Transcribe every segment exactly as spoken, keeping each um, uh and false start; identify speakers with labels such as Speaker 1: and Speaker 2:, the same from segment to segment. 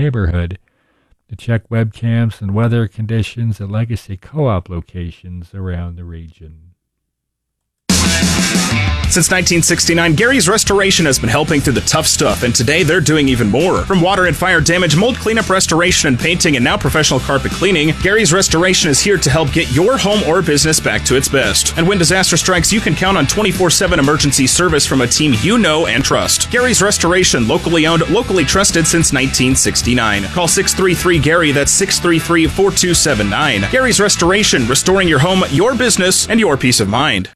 Speaker 1: neighborhood to check webcams and weather conditions at legacy co-op locations around the region.
Speaker 2: Since nineteen sixty-nine, Gary's Restoration has been helping through the tough stuff, and today they're doing even more. From water and fire damage, mold cleanup, restoration, and painting, and now professional carpet cleaning, Gary's Restoration is here to help get your home or business back to its best. And when disaster strikes, you can count on twenty-four seven emergency service from a team you know and trust. Gary's Restoration, locally owned, locally trusted since nineteen sixty-nine. Call six three three, Gary, that's six three three, four two seven nine. Gary's Restoration, restoring your home, your business, and your peace of mind.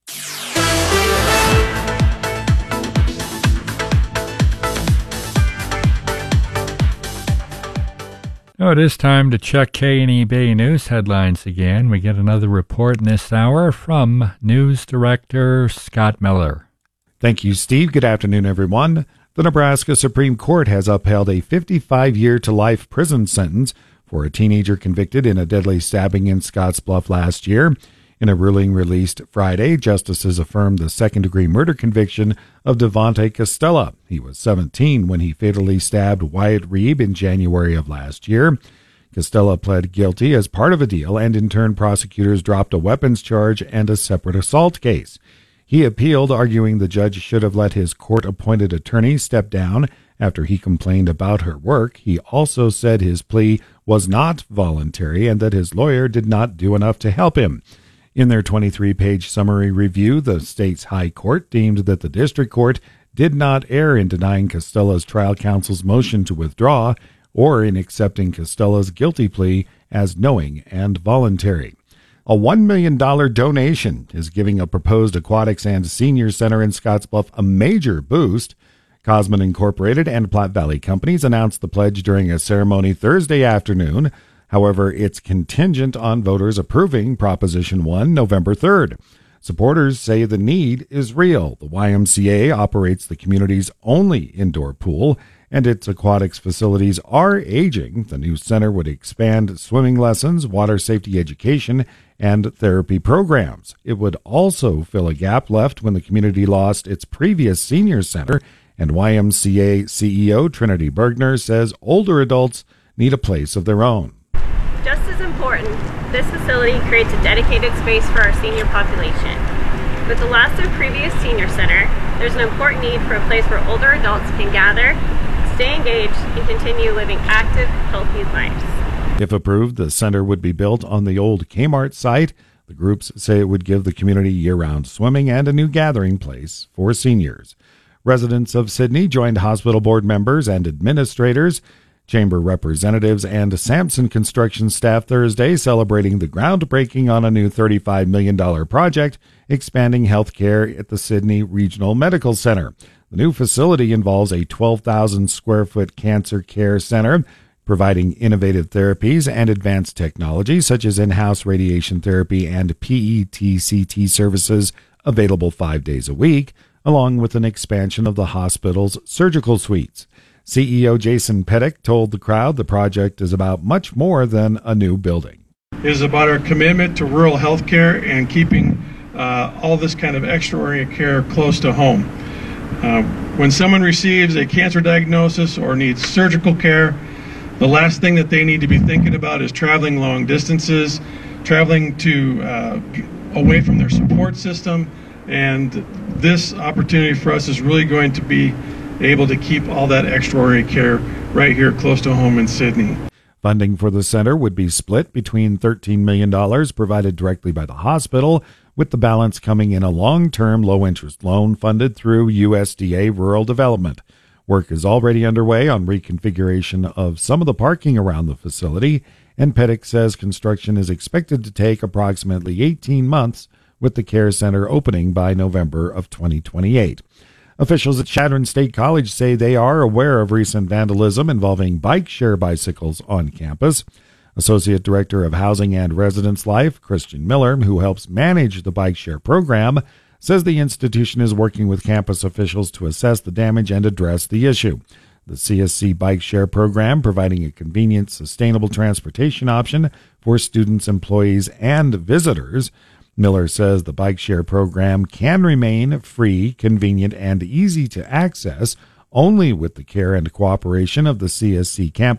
Speaker 1: Oh, it is time to check K and E Bay News headlines again. We get another report in this hour from News Director Scott Miller.
Speaker 3: Thank you, Steve. Good afternoon, everyone. The Nebraska Supreme Court has upheld a fifty-five-year-to-life prison sentence for a teenager convicted in a deadly stabbing in Scottsbluff last year. In a ruling released Friday, justices affirmed the second-degree murder conviction of Devontae Costella. He was seventeen when he fatally stabbed Wyatt Reeb in January of last year. Costella pled guilty as part of a deal, and in turn prosecutors dropped a weapons charge and a separate assault case. He appealed, arguing the judge should have let his court-appointed attorney step down after he complained about her work. He also said his plea was not voluntary and that his lawyer did not do enough to help him. In their twenty-three page summary review, the state's high court deemed that the district court did not err in denying Costella's trial counsel's motion to withdraw or in accepting Costella's guilty plea as knowing and voluntary. A one million dollars donation is giving a proposed aquatics and senior center in Scottsbluff a major boost. Cosman Incorporated and Platte Valley Companies announced the pledge during a ceremony Thursday afternoon. However, it's contingent on voters approving Proposition one November third. Supporters say the need is real. The Y M C A operates the community's only indoor pool, and its aquatics facilities are aging. The new center would expand swimming lessons, water safety education, and therapy programs. It would also fill a gap left when the community lost its previous senior center, and Y M C A C E O Trinity Bergner says older adults need a place of their own.
Speaker 4: Just as important, this facility creates a dedicated space for our senior population. With the loss of previous senior center, there's an important need for a place where older adults can gather, stay engaged, and continue living active, healthy lives.
Speaker 3: If approved, the center would be built on the old Kmart site. The groups say it would give the community year-round swimming and a new gathering place for seniors. Residents of Sidney joined hospital board members and administrators, chamber representatives, and Sampson construction staff Thursday celebrating the groundbreaking on a new thirty-five million dollars project expanding health care at the Sidney Regional Medical Center. The new facility involves a twelve thousand square foot cancer care center, providing innovative therapies and advanced technology such as in-house radiation therapy and P E T C T services available five days a week, along with an expansion of the hospital's surgical suites. C E O Jason Pettick told the crowd the project is about much more than a new building.
Speaker 5: It is about our commitment to rural health care and keeping uh, all this kind of extraordinary care close to home. Uh, when someone receives a cancer diagnosis or needs surgical care, the last thing that they need to be thinking about is traveling long distances, traveling to uh, away from their support system, and this opportunity for us is really going to be able to keep all that extraordinary care right here close to home in Sidney.
Speaker 3: Funding for the center would be split between thirteen million dollars provided directly by the hospital, with the balance coming in a long-term low-interest loan funded through U S D A Rural Development. Work is already underway on reconfiguration of some of the parking around the facility, and Pettick says construction is expected to take approximately eighteen months, with the care center opening by November of twenty twenty-eight. Officials at Chadron State College say they are aware of recent vandalism involving bike share bicycles on campus. Associate Director of Housing and Residence Life, Christian Miller, who helps manage the bike share program, says the institution is working with campus officials to assess the damage and address the issue. The C S C Bike Share program, providing a convenient, sustainable transportation option for students, employees, and visitors. Miller says the bike share program can remain free, convenient, and easy to access only with the care and cooperation of the C S C campus